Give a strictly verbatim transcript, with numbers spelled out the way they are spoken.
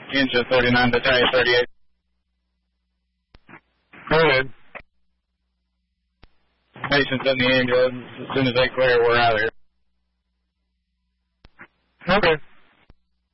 Engine thirty-nine, Battalion thirty-eight. Go ahead. Patient's in the ambulance. As soon as they clear, we're out of here. Okay.